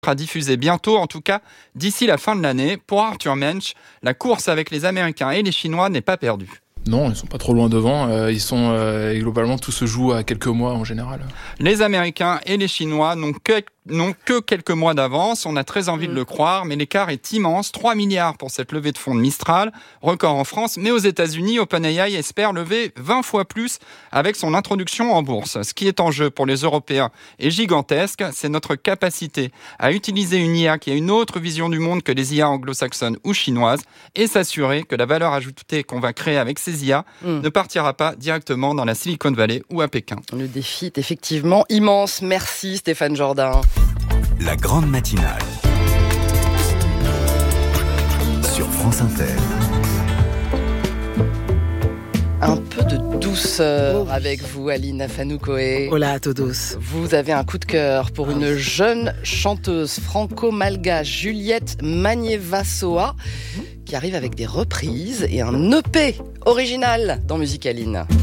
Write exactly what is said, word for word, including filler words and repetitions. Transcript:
sera diffusé bientôt, en tout cas d'ici la fin de l'année. Pour Arthur Mensch, la course avec les Américains et les Chinois n'est pas perdue. Non, ils sont pas trop loin devant. Euh, ils sont euh, globalement tout se joue à quelques mois en général. Les Américains et les Chinois n'ont que n'ont que quelques mois d'avance. On a très envie mmh. de le croire, mais l'écart est immense. trois milliards pour cette levée de fonds de Mistral, record en France, mais aux États-Unis, OpenAI espère lever vingt fois plus avec son introduction en bourse. Ce qui est en jeu pour les Européens est gigantesque. C'est notre capacité à utiliser une I A qui a une autre vision du monde que les I A anglo-saxonnes ou chinoises et s'assurer que la valeur ajoutée qu'on va créer avec ces I A mmh. ne partira pas directement dans la Silicon Valley ou à Pékin. Le défi est effectivement immense. Merci Stéphane Jourdain. La grande matinale sur France Inter. Un peu de douceur avec vous, Aline Afanoukoé. Hola a todos. Vous avez un coup de cœur pour une jeune chanteuse franco-malgache, Juliette Magnier-Vassoa, qui arrive avec des reprises et un E P original dans Musicaline.